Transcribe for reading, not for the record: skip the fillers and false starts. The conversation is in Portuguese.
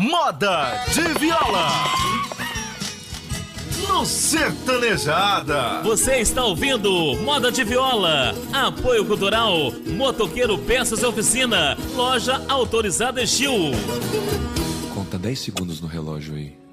Moda de Viola. No Sertanejada. Você está ouvindo Moda de Viola. Apoio Cultural Motoqueiro Peças e Oficina. Loja autorizada Estil. Conta 10 segundos no relógio aí.